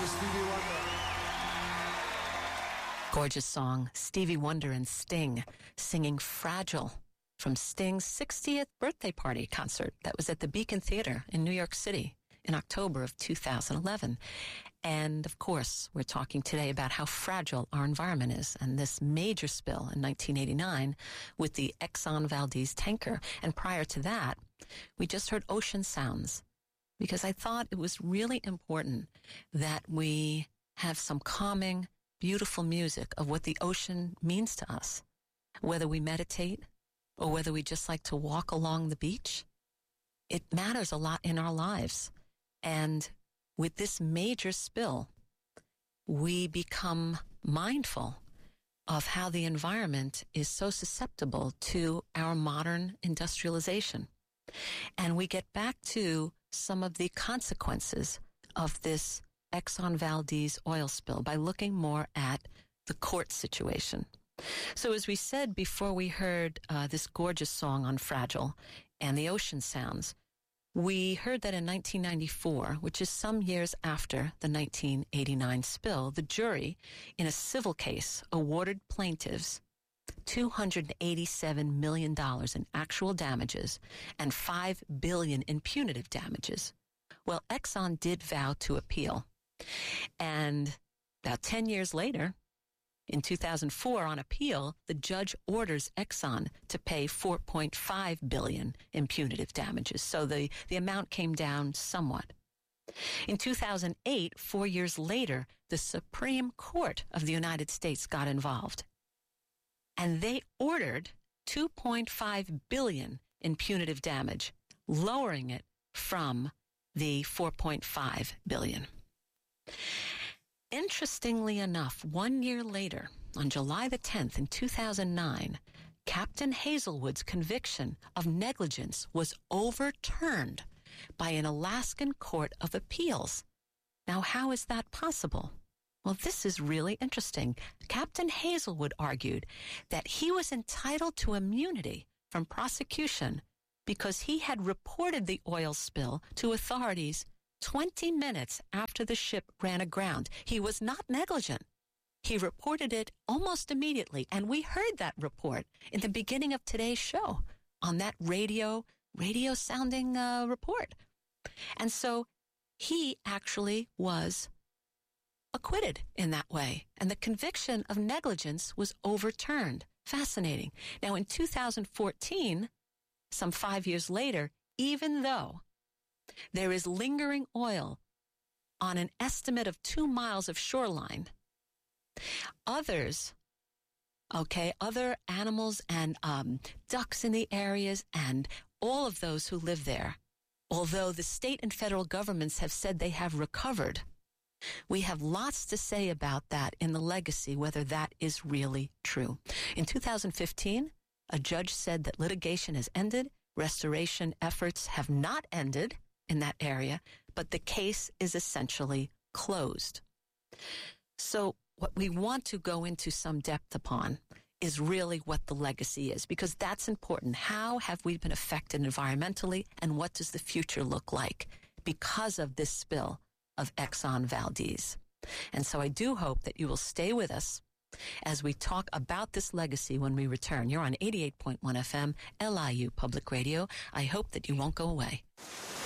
is Stevie Wonder. Gorgeous song, Stevie Wonder and Sting singing Fragile from Sting's 60th birthday party concert that was at the Beacon Theater in New York City in October of 2011. And of course, we're talking today about how fragile our environment is and this major spill in 1989 with the Exxon Valdez tanker. And prior to that, we just heard Ocean Sounds because I thought it was really important that we have some calming, beautiful music of what the ocean means to us, whether we meditate or whether we just like to walk along the beach. It matters a lot in our lives. And with this major spill, we become mindful of how the environment is so susceptible to our modern industrialization. And we get back to some of the consequences of this Exxon Valdez oil spill by looking more at the court situation. So as we said before we heard this gorgeous song on Fragile and the ocean sounds, we heard that in 1994, which is some years after the 1989 spill, the jury in a civil case awarded plaintiffs $287 million in actual damages and $5 billion in punitive damages. Well, Exxon did vow to appeal. And about 10 years later, in 2004, on appeal, the judge orders Exxon to pay $4.5 billion in punitive damages. So the amount came down somewhat. In 2008, 4 years later, the Supreme Court of the United States got involved. And they ordered $2.5 billion in punitive damage, lowering it from the $4.5 billion. Interestingly enough, 1 year later, on July the 10th in 2009, Captain Hazelwood's conviction of negligence was overturned by an Alaskan Court of Appeals. Now, how is that possible? Well, this is really interesting. Captain Hazelwood argued that he was entitled to immunity from prosecution because he had reported the oil spill to authorities 20 minutes after the ship ran aground. He was not negligent. He reported it almost immediately, and we heard that report in the beginning of today's show on that radio-sounding report. And so he actually was acquitted in that way, and the conviction of negligence was overturned. Fascinating. Now, in 2014, some 5 years later, even though there is lingering oil on an estimate of 2 miles of shoreline, other animals and ducks in the areas and all of those who live there, although the state and federal governments have said they have recovered, we have lots to say about that in the legacy, whether that is really true. In 2015, a judge said that litigation has ended, restoration efforts have not ended in that area, but the case is essentially closed. So what we want to go into some depth upon is really what the legacy is, because that's important. How have we been affected environmentally, and what does the future look like because of this spill of Exxon Valdez? And so I do hope that you will stay with us as we talk about this legacy when we return. You're on 88.1 FM, LIU Public Radio. I hope that you won't go away.